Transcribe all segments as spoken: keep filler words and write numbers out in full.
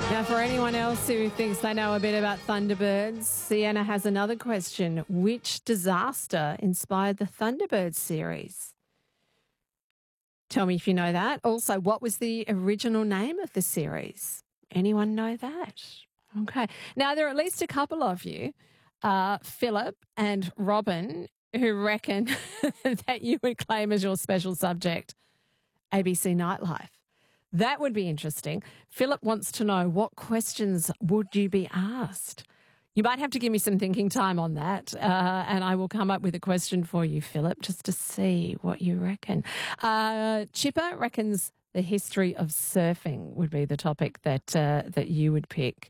Now, for anyone else who thinks they know a bit about Thunderbirds, Sienna has another question. Which disaster inspired the Thunderbirds series? Tell me if you know that. Also, what was the original name of the series? Anyone know that? Okay. Now, there are at least a couple of you, uh, Philip and Robin, who reckon that you would claim as your special subject A B C Nightlife. That would be interesting. Philip wants to know, what questions would you be asked? You might have to give me some thinking time on that, uh, and I will come up with a question for you, Philip, just to see what you reckon. Uh, Chipper reckons the history of surfing would be the topic that uh, that you would pick.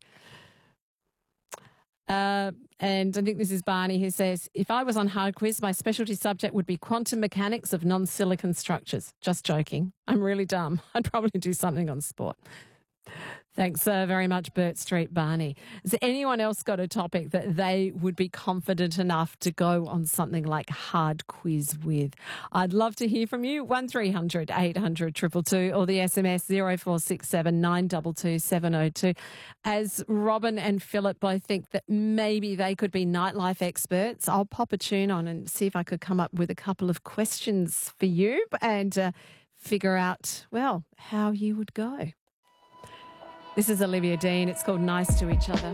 Uh, and I think this is Barney who says, if I was on Hard Quiz, my specialty subject would be quantum mechanics of non-silicon structures. Just joking. I'm really dumb. I'd probably do something on sport. Thanks uh, very much, Burt Street Barney. Has anyone else got a topic that they would be confident enough to go on something like Hard Quiz with? I'd love to hear from you. one three hundred eight hundred two two two or the S M S zero four six seven nine two two seven zero two. As Robin and Philip both think that maybe they could be nightlife experts, I'll pop a tune on and see if I could come up with a couple of questions for you and uh, figure out, well, how you would go. This is Olivia Dean. It's called Nice to Each Other.